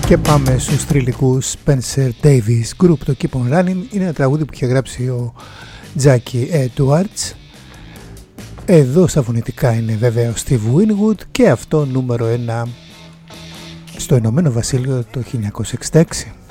Και πάμε στους θρυλικούς Spencer Davis Group. Το Keep on Running είναι ένα τραγούδι που είχε γράψει ο Jackie Edwards. Εδώ στα φωνητικά είναι βέβαια ο Steve Winwood και αυτό νούμερο 1 στο Ηνωμένο Βασίλειο το 1966.